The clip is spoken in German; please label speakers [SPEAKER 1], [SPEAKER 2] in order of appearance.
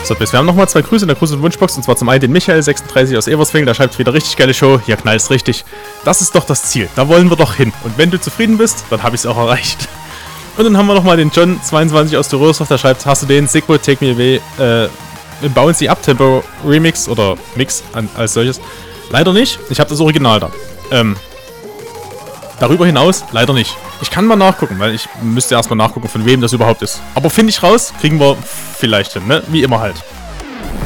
[SPEAKER 1] So, wir haben nochmal 2 Grüße in der Gruß- und Wunschbox. Und zwar zum einen den Michael36 aus Everswing. Der schreibt wieder richtig geile Show. Hier knallt's richtig. Das ist doch das Ziel. Da wollen wir doch hin. Und wenn du zufrieden bist, dann habe ich es auch erreicht. Und dann haben wir nochmal den John22 aus der Röhrsdorf. Der schreibt, hast du den Sigmo Take Me Away im Bouncy Uptempo Remix oder Mix als solches? Leider nicht. Ich habe das Original da. Darüber hinaus leider nicht. Ich kann mal nachgucken, weil ich müsste erstmal nachgucken, von wem das überhaupt ist. Aber finde ich raus, kriegen wir vielleicht hin, ne? Wie immer halt.